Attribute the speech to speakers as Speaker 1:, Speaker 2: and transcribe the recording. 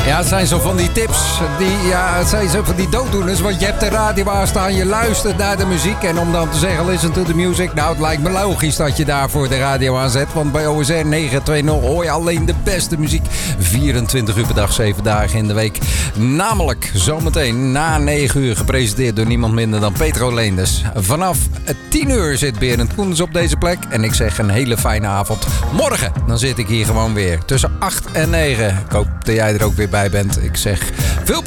Speaker 1: Ja, het zijn zo van die tips. Het zijn zo van die dooddoeners. Want je hebt de radio aanstaan, je luistert naar de muziek. En om dan te zeggen, listen to the music. Nou, het lijkt me logisch dat je daarvoor de radio aanzet. Want bij OSR 920 hoor je alleen de beste muziek. 24 uur per dag, 7 dagen in de week. Namelijk zometeen na 9 uur gepresenteerd door niemand minder dan Petro Leenders. Vanaf 10 uur zit Berend Koenders op deze plek. En ik zeg een hele fijne avond. Morgen, dan zit ik hier gewoon weer tussen 8 en 9. Ik hoop dat jij er ook weer bij bent. Ik zeg veel